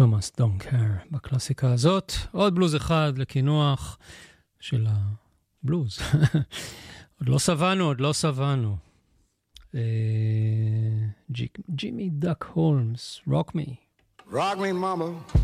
Thomas Don't Care בקלאסיקה הזאת. עוד בלוז אחד לכינוח של הבלוז. עוד לא סבנו. ג'ימי דק הולמס, Rock Me. Rock me, mama.